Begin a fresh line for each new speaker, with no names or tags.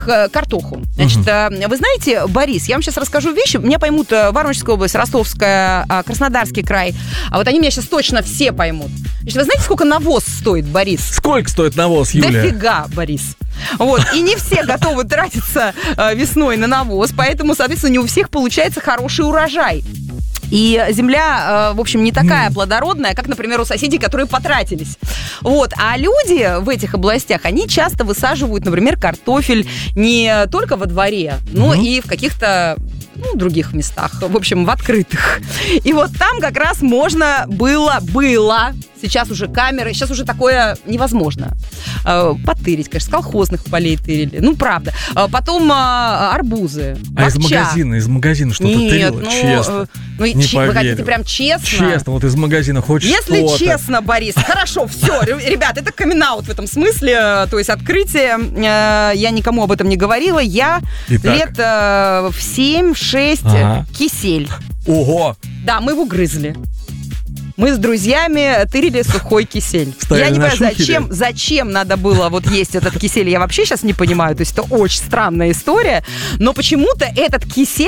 картоху. Значит, вы знаете, Борис, я вам сейчас расскажу вещи. Меня поймут Воронежская область, Ростовская, Краснодарский край. А вот они меня сейчас точно все поймут. Значит, вы знаете, сколько навоз стоит, Борис?
Сколько стоит навоз, Юлия?
Дофига, Борис. Вот. И не все готовы тратиться весной на навоз, поэтому, соответственно, не у всех получается хороший урожай. И земля, в общем, не такая плодородная, как, например, у соседей, которые потратились. Вот. А люди в этих областях, они часто высаживают, например, картофель не только во дворе, но и в каких-то других местах, в общем, в открытых. И вот там как раз можно было, сейчас уже камеры, сейчас уже такое невозможно. Потырить, конечно, с колхозных полей тырили. Ну, правда. Потом арбузы,
А из магазина что-то тырило? Честно.
Вы хотите прям честно?
Честно, вот из магазина хоть что-то.
Если честно, Борис, хорошо, все, ребят, это камин-аут в этом смысле, то есть открытие, я никому об этом не говорила, я лет в 7-6 кисель.
Ого!
Да, мы его грызли. Мы с друзьями тырили сухой кисель.
Стояли
я не
на
понимаю,
шухере.
зачем надо было вот есть этот кисель, я вообще сейчас не понимаю. То есть это очень странная история. Но почему-то этот кисель